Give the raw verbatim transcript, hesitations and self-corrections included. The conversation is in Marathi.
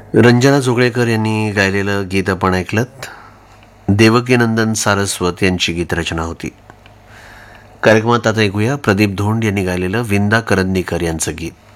रंजना जोगळेकर यांनी गायलेलं गीत आपण ऐकलं. देवकीनंदन सारस्वत यांची गीतरचना होती. कार्यक्रमात आता ऐकूया प्रदीप धोंड यांनी गायलेलं विंदा करंदीकर यांचं गीत.